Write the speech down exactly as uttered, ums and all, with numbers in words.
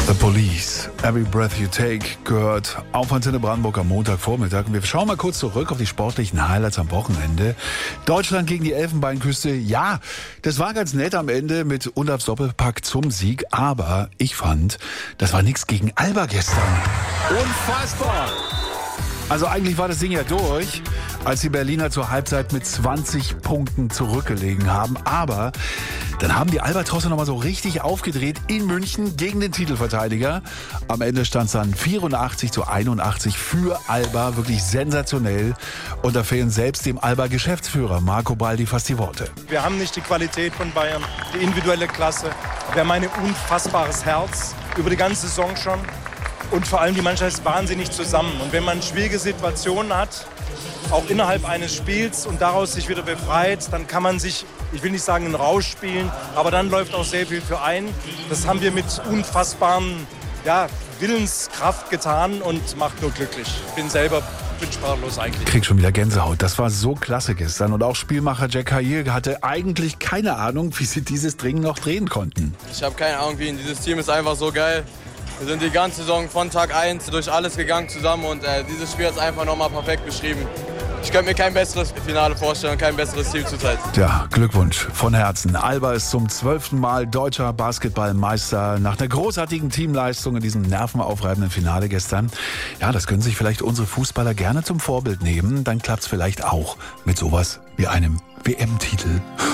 The Police, Every Breath You Take, gehört auf Antenne Brandenburg am Montagvormittag. Und wir schauen mal kurz zurück auf die sportlichen Highlights am Wochenende. Deutschland gegen die Elfenbeinküste. Ja, das war ganz nett am Ende mit Undafs Doppelpack zum Sieg. Aber ich fand, das war nichts gegen Alba gestern. Unfassbar! Also eigentlich war das Ding ja durch, als die Berliner zur Halbzeit mit zwanzig Punkten zurückgelegen haben. Aber dann haben die Albatrosse nochmal so richtig aufgedreht in München gegen den Titelverteidiger. Am Ende stand es dann vierundachtzig zu einundachtzig für Alba. Wirklich sensationell. Und da fehlen selbst dem Alba-Geschäftsführer Marco Baldi fast die Worte. Wir haben nicht die Qualität von Bayern, die individuelle Klasse. Wir haben ein unfassbares Herz über die ganze Saison schon. Und vor allem die Mannschaft ist wahnsinnig zusammen. Und wenn man schwierige Situationen hat, auch innerhalb eines Spiels und daraus sich wieder befreit, dann kann man sich, ich will nicht sagen, einen Rausch spielen, aber dann läuft auch sehr viel für einen. Das haben wir mit unfassbaren ja, Willenskraft getan und macht nur glücklich. Ich bin selber bin sprachlos eigentlich. Ich krieg schon wieder Gänsehaut. Das war so klasse gestern. Und auch Spielmacher Jack Hayir hatte eigentlich keine Ahnung, wie sie dieses Ding noch drehen konnten. Ich habe keine Ahnung, wie. Dieses Team ist einfach so geil. Wir sind die ganze Saison von Tag eins durch alles gegangen zusammen und äh, dieses Spiel ist einfach nochmal perfekt beschrieben. Ich könnte mir kein besseres Finale vorstellen, kein besseres Team zurzeit. Ja, Glückwunsch von Herzen. Alba ist zum zwölften Mal deutscher Basketballmeister nach einer großartigen Teamleistung in diesem nervenaufreibenden Finale gestern. Ja, das können sich vielleicht unsere Fußballer gerne zum Vorbild nehmen. Dann klappt's vielleicht auch mit sowas wie einem W M-Titel.